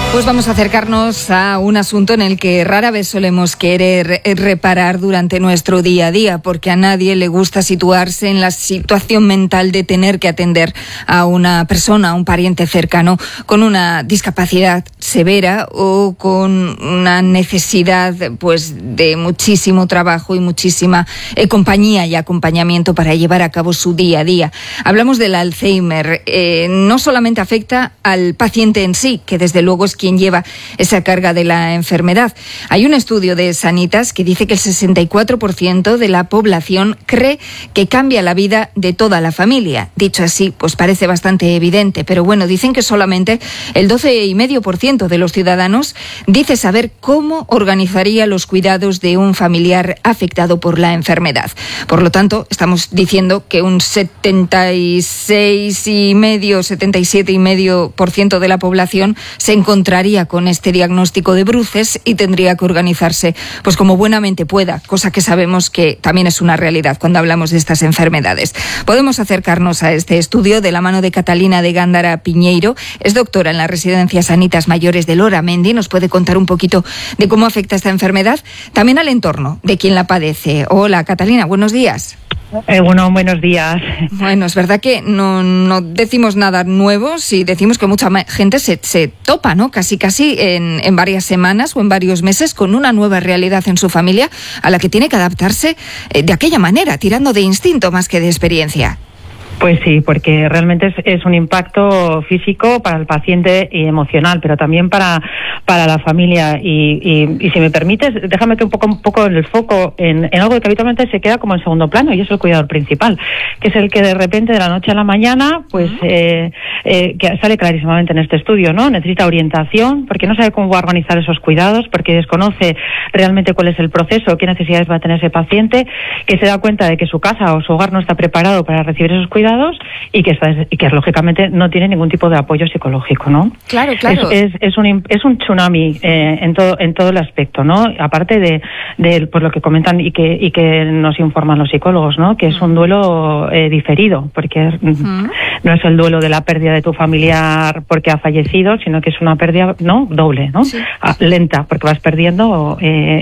Pues vamos a acercarnos a un asunto en el que rara vez solemos querer reparar durante nuestro día a día, porque a nadie le gusta situarse en la situación mental de tener que atender a una persona, a un pariente cercano, con una discapacidad severa o con una necesidad pues de muchísimo trabajo y muchísima compañía y acompañamiento para llevar a cabo su día a día. Hablamos del Alzheimer. No solamente afecta al paciente en sí, que desde luego es quien lleva esa carga de la enfermedad. Hay un estudio de Sanitas que dice que el 64% de la población cree que cambia la vida de toda la familia. Dicho así, pues parece bastante evidente, pero bueno, dicen que solamente el 12,5% de los ciudadanos dice saber cómo organizaría los cuidados de un familiar afectado por la enfermedad. Por lo tanto, estamos diciendo que un 77,5% de la población se encontraría con este diagnóstico de bruces y tendría que organizarse pues como buenamente pueda, cosa que sabemos que también es una realidad cuando hablamos de estas enfermedades. Podemos acercarnos a este estudio de la mano de Catalina de Gándara Piñeiro. Es doctora en la Residencia Sanitas Mayores de Loramendi. Nos puede contar un poquito de cómo afecta esta enfermedad, también al entorno de quien la padece. Hola, Catalina, buenos días. Buenos días. Bueno, es verdad que no decimos nada nuevo si decimos que mucha gente se topa, ¿no? Casi en varias semanas o en varios meses con una nueva realidad en su familia a la que tiene que adaptarse de aquella manera, tirando de instinto más que de experiencia. Pues sí, porque realmente es un impacto físico para el paciente y emocional, pero también para la familia. Y si me permites, déjame que un poco en el foco en algo que habitualmente se queda como en segundo plano, y es el cuidador principal, que es el que de repente de la noche a la mañana, pues que sale clarísimamente en este estudio, ¿no? Necesita orientación, porque no sabe cómo va a organizar esos cuidados, porque desconoce realmente cuál es el proceso, qué necesidades va a tener ese paciente, que se da cuenta de que su casa o su hogar no está preparado para recibir esos cuidados y que lógicamente no tiene ningún tipo de apoyo psicológico, ¿no? Claro. Es un tsunami en todo el aspecto, ¿no? Aparte de pues lo que comentan y que nos informan los psicólogos, ¿no? Que es un duelo diferido, porque no es el duelo de la pérdida de tu familiar porque ha fallecido, sino que es una pérdida, ¿no? Doble, ¿no? Sí. Lenta, porque vas perdiendo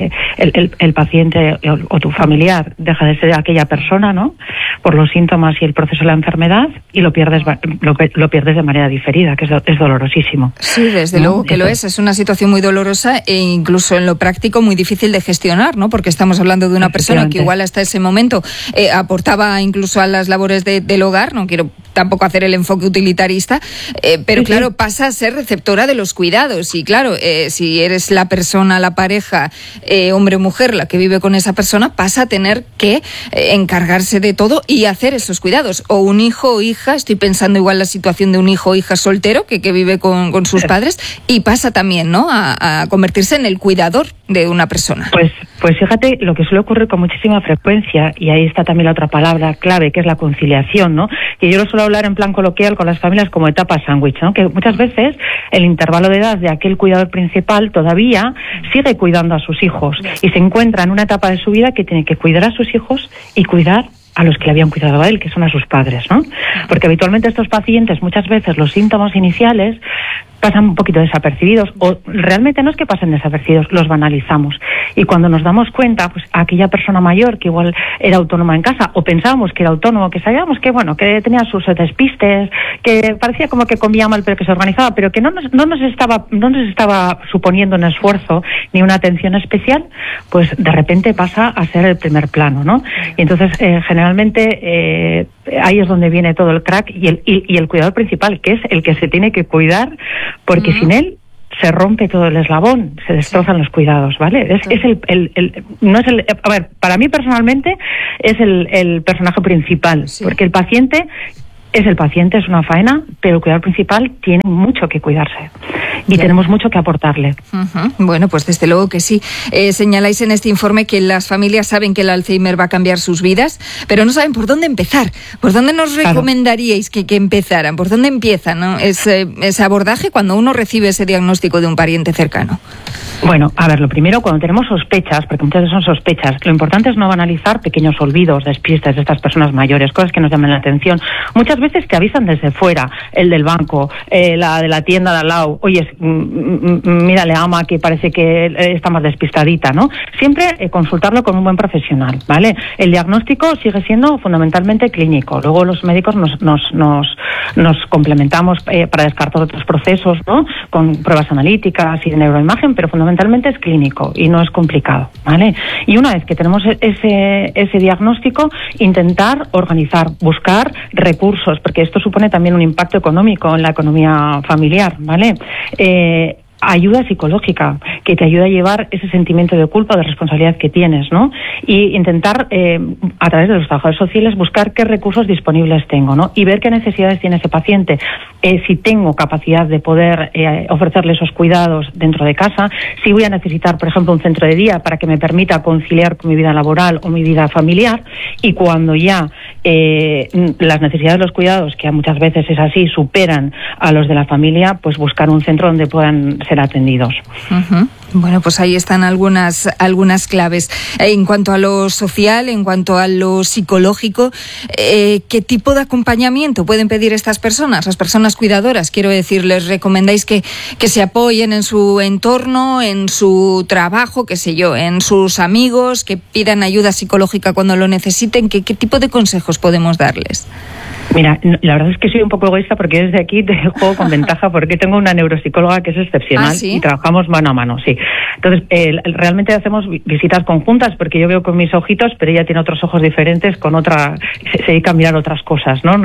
el paciente o tu familiar deja de ser aquella persona, ¿no? Por los síntomas y el proceso de la enfermedad, y lo pierdes de manera diferida, que es dolorosísimo. Sí, desde luego que lo es. Es una situación muy dolorosa e incluso en lo práctico muy difícil de gestionar, ¿no? Porque estamos hablando de una persona que igual hasta ese momento aportaba incluso a las labores del hogar. No quiero tampoco hacer el enfoque utilitarista, pero claro, pasa a ser receptora de los cuidados. Y claro, si eres la persona, la pareja, hombre o mujer, la que vive con esa persona, pasa a tener que encargarse de todo y hacer esos cuidados. O un hijo o hija, estoy pensando igual la situación de un hijo o hija soltero que vive con sus padres, y pasa también, ¿no?, a convertirse en el cuidador de una persona. Pues fíjate lo que suele ocurrir con muchísima frecuencia, y ahí está también la otra palabra clave, que es la conciliación, ¿no? Que yo lo suelo hablar en plan coloquial con las familias como etapa sándwich, ¿no? Que muchas veces el intervalo de edad de aquel cuidador principal todavía sigue cuidando a sus hijos y se encuentra en una etapa de su vida que tiene que cuidar a sus hijos y cuidar a los que le habían cuidado a él, que son a sus padres, ¿no? Porque habitualmente estos pacientes, muchas veces los síntomas iniciales pasan un poquito desapercibidos, o realmente no es que pasen desapercibidos, los banalizamos. Y cuando nos damos cuenta, pues aquella persona mayor que igual era autónoma en casa, o pensábamos que era autónomo, que sabíamos que que tenía sus despistes, que parecía como que comía mal pero que se organizaba, pero que no nos estaba suponiendo un esfuerzo ni una atención especial, pues de repente pasa a ser el primer plano, ¿no? Y entonces generalmente ahí es donde viene todo el crack y el cuidador principal, que es el que se tiene que cuidar, porque sin él se rompe todo el eslabón, se destrozan los cuidados, ¿vale? Para mí personalmente es el personaje principal, porque el paciente es una faena, pero el cuidador principal tiene mucho que cuidarse y tenemos mucho que aportarle. Bueno, pues desde luego que sí. Señaláis en este informe que las familias saben que el Alzheimer va a cambiar sus vidas, pero no saben por dónde empezar. ¿Por dónde nos recomendaríais que empezaran? ¿Por dónde empieza, ¿no? ese abordaje cuando uno recibe ese diagnóstico de un pariente cercano? Bueno, a ver, lo primero, cuando tenemos sospechas, porque muchas veces son sospechas, lo importante es no banalizar pequeños olvidos, despistes de estas personas mayores, cosas que nos llaman la atención. Muchas veces te avisan desde fuera, el del banco, la de la tienda de al lado, oye, mírale, ama, que parece que está más despistadita, ¿no? Siempre consultarlo con un buen profesional, ¿vale? El diagnóstico sigue siendo fundamentalmente clínico. Luego los médicos nos complementamos para descartar otros procesos, ¿no? Con pruebas analíticas y de neuroimagen, pero fundamentalmente es clínico y no es complicado, ¿vale? Y una vez que tenemos ese diagnóstico, intentar organizar, buscar recursos, porque esto supone también un impacto económico en la economía familiar, ¿vale? Ayuda psicológica que te ayuda a llevar ese sentimiento de culpa o de responsabilidad que tienes, ¿no? Y intentar, a través de los trabajadores sociales, buscar qué recursos disponibles tengo, ¿no? Y ver qué necesidades tiene ese paciente. Si tengo capacidad de poder ofrecerle esos cuidados dentro de casa, si voy a necesitar, por ejemplo, un centro de día para que me permita conciliar con mi vida laboral o mi vida familiar, y cuando ya las necesidades de los cuidados, que muchas veces es así, superan a los de la familia, pues buscar un centro donde puedan ser atendidos. Uh-huh. Bueno, pues ahí están algunas claves. En cuanto a lo social, en cuanto a lo psicológico, ¿qué tipo de acompañamiento pueden pedir estas personas, las personas cuidadoras? Quiero decir, ¿les recomendáis que se apoyen en su entorno, en su trabajo, qué sé yo, en sus amigos, que pidan ayuda psicológica cuando lo necesiten? ¿Qué tipo de consejos podemos darles? Mira, la verdad es que soy un poco egoísta porque desde aquí te juego con ventaja porque tengo una neuropsicóloga que es excepcional. ¿Sí? Y trabajamos mano a mano, sí. Entonces, realmente hacemos visitas conjuntas porque yo veo con mis ojitos, pero ella tiene otros ojos diferentes, con otra, se dedica a mirar otras cosas, ¿no?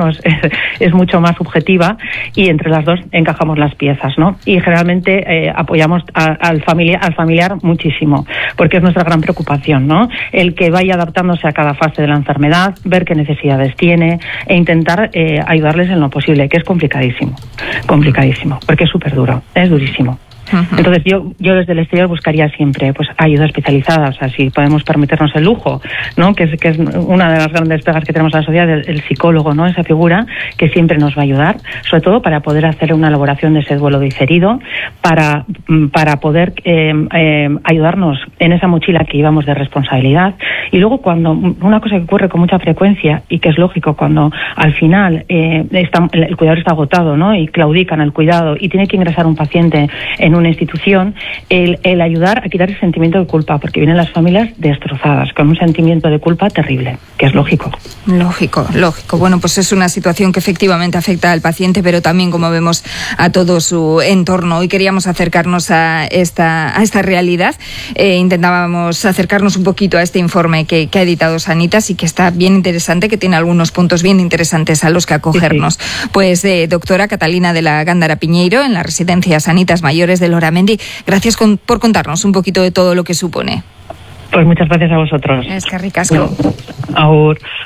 Es mucho más subjetiva y entre las dos encajamos las piezas, ¿no? Y generalmente apoyamos al familiar muchísimo porque es nuestra gran preocupación, ¿no? El que vaya adaptándose a cada fase de la enfermedad, ver qué necesidades tiene e intentar ayudarles en lo posible, que es complicadísimo, porque es súper duro, es durísimo. Uh-huh. Entonces yo desde el exterior buscaría siempre pues ayuda especializada, o sea, si podemos permitirnos el lujo, ¿no? Que es una de las grandes pegas que tenemos en la sociedad, el psicólogo, ¿no? Esa figura que siempre nos va a ayudar, sobre todo para poder hacer una elaboración de ese duelo diferido, para poder ayudarnos en esa mochila que llevamos de responsabilidad. Y luego una cosa que ocurre con mucha frecuencia y que es lógico cuando al final el cuidador está agotado, ¿no? Y claudican el cuidado y tiene que ingresar un paciente en una institución, el ayudar a quitar el sentimiento de culpa, porque vienen las familias destrozadas, con un sentimiento de culpa terrible, que es lógico. Lógico. Bueno, pues es una situación que efectivamente afecta al paciente, pero también, como vemos, a todo su entorno. Hoy queríamos acercarnos a esta realidad. Intentábamos acercarnos un poquito a este informe que ha editado Sanitas y que está bien interesante, que tiene algunos puntos bien interesantes a los que acogernos. Sí. Pues doctora Catalina de la Gándara Piñeiro, en la residencia Sanitas Mayores de Loramendi, gracias por contarnos un poquito de todo lo que supone. Pues muchas gracias a vosotros. Eskerrik asko. Agur.